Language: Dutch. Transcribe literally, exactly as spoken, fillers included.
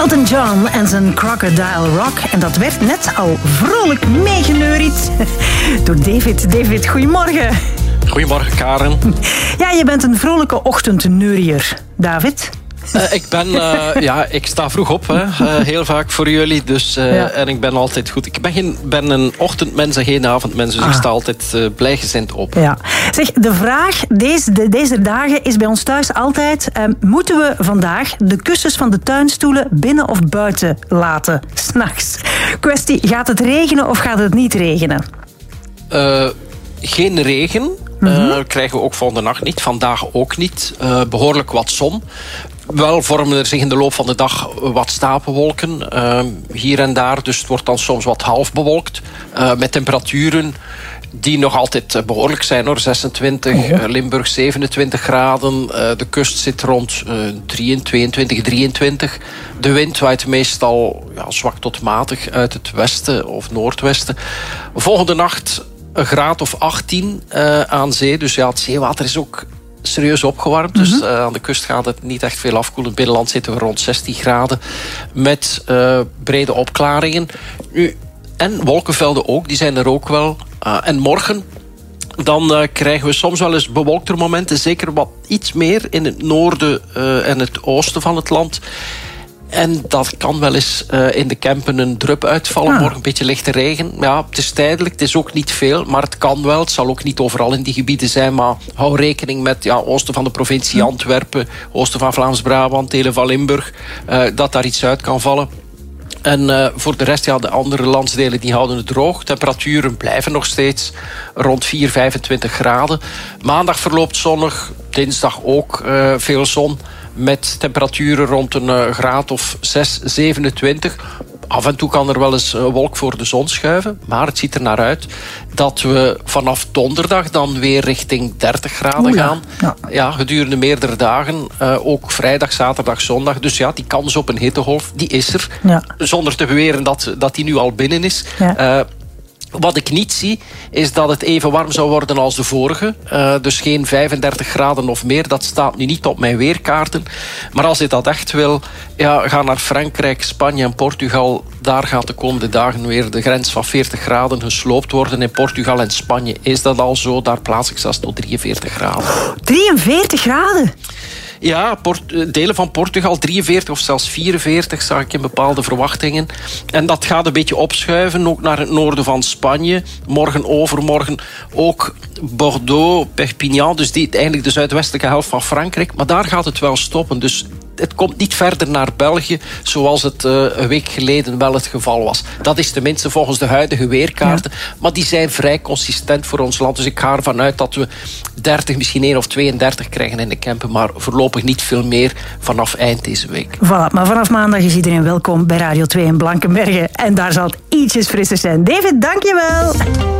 Elton John en zijn Crocodile Rock. En dat werd net al vrolijk meegeneuried door David. David, goedemorgen. Goedemorgen, Karen. Ja, je bent een vrolijke ochtendneurier, David. Uh, ik ben, uh, ja, ik sta vroeg op, hè. Uh, heel vaak voor jullie, dus, uh, ja. En ik ben altijd goed. Ik ben, geen, ben een ochtendmens en geen avondmens, dus ah. ik sta altijd uh, blijgezind op. Ja. Zeg, de vraag deze, de, deze dagen is bij ons thuis altijd, uh, moeten we vandaag de kussens van de tuinstoelen binnen of buiten laten, 's nachts? Kwestie, gaat het regenen of gaat het niet regenen? Uh, geen regen. Mm-hmm. Uh, krijgen we ook volgende nacht niet. Vandaag ook niet. Uh, behoorlijk wat zon. Wel vormen er zich in de loop van de dag wat stapelwolken. Uh, hier en daar. Dus het wordt dan soms wat half bewolkt. Uh, met temperaturen die nog altijd behoorlijk zijn, hoor. zesentwintig, oh. uh, Limburg zevenentwintig graden. Uh, de kust zit rond uh, tweeëntwintig, drieëntwintig. De wind waait meestal ja, zwak tot matig uit het westen of noordwesten. Volgende nacht een graad of achttien uh, aan zee. Dus ja, het zeewater is ook serieus opgewarmd. Mm-hmm. Dus uh, aan de kust gaat het niet echt veel afkoelen. In het binnenland zitten we rond zestien graden. Met uh, brede opklaringen. Nu, en wolkenvelden ook, die zijn er ook wel. Uh, en morgen, dan uh, krijgen we soms wel eens bewolktere momenten. Zeker wat iets meer in het noorden uh, en het oosten van het land. En dat kan wel eens uh, in de Kempen een drup uitvallen. Ah. Morgen een beetje lichte regen. Ja, het is tijdelijk, het is ook niet veel, maar het kan wel. Het zal ook niet overal in die gebieden zijn, maar hou rekening met ja, oosten van de provincie Antwerpen, oosten van Vlaams-Brabant, delen van Limburg, uh, dat daar iets uit kan vallen. En uh, voor de rest, ja, de andere landsdelen die houden het droog. Temperaturen blijven nog steeds rond vier, vijfentwintig graden. Maandag verloopt zonnig, dinsdag ook uh, veel zon. Met temperaturen rond een uh, graad of zes, zevenentwintig. Af en toe kan er wel eens een wolk voor de zon schuiven. Maar het ziet er naar uit dat we vanaf donderdag dan weer richting dertig graden Oeh, ja. gaan. Ja. ja, gedurende meerdere dagen. Uh, ook vrijdag, zaterdag, zondag. Dus ja, die kans op een hittegolf, die is er. Ja. Zonder te beweren dat, dat die nu al binnen is. Ja. Uh, Wat ik niet zie, is dat het even warm zou worden als de vorige. Uh, dus geen vijfendertig graden of meer. Dat staat nu niet op mijn weerkaarten. Maar als je dat echt wil, ja, ga naar Frankrijk, Spanje en Portugal. Daar gaat de komende dagen weer de grens van veertig graden gesloopt worden. In Portugal en Spanje is dat al zo. Daar plaats ik zelfs tot drieënveertig graden. drieënveertig graden? Ja, Port- delen van Portugal, drieënveertig of zelfs vierenveertig, zag ik in bepaalde verwachtingen. En dat gaat een beetje opschuiven, ook naar het noorden van Spanje. Morgen, overmorgen ook Bordeaux, Perpignan, dus die, eigenlijk de zuidwestelijke helft van Frankrijk. Maar daar gaat het wel stoppen, dus het komt niet verder naar België, zoals het uh, een week geleden wel het geval was. Dat is tenminste volgens de huidige weerkaarten. Ja. Maar die zijn vrij consistent voor ons land. Dus ik ga ervan uit dat we dertig, misschien één of tweeëndertig krijgen in de Kempen. Maar voorlopig niet veel meer vanaf eind deze week. Voilà, maar vanaf maandag is iedereen welkom bij Radio twee in Blankenberge. En daar zal het ietsjes frisser zijn. David, dank je wel.